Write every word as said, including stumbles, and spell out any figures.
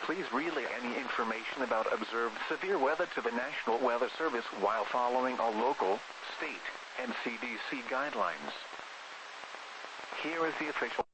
please relay any information about observed severe weather to the National Weather Service while following all local, state, and C D C guidelines. Here is the official